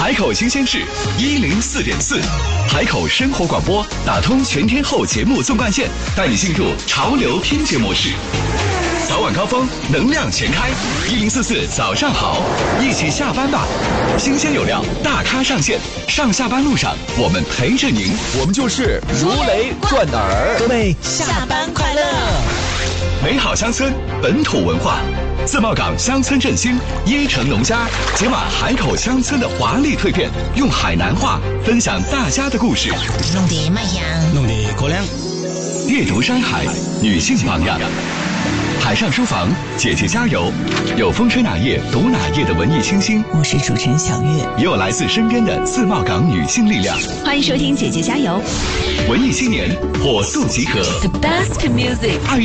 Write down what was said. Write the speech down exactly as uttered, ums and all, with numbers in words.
海口新鲜事一零四点四，海口生活广播打通全天候节目纵贯线，带你进入潮流听觉模式。早晚高峰，能量全开，一零四四早上好，一起下班吧。新鲜有料，大咖上线，上下班路上我们陪着您， 我们就是如雷贯耳。 各位下班快乐！ 美好乡村，本土文化。自贸港乡村振兴，椰城农家解码海口乡村的华丽蜕变，用海南话分享大家的故事。 弄得卖香， 弄得过凉。 阅读山海，女性榜样。海上书房，姐姐加油！有风吹哪页读哪页的文艺清新， 我是主持人小月， 也有来自身边的自贸港女性力量。 欢迎收听姐姐加油！ 文艺青年火速集合 The best music。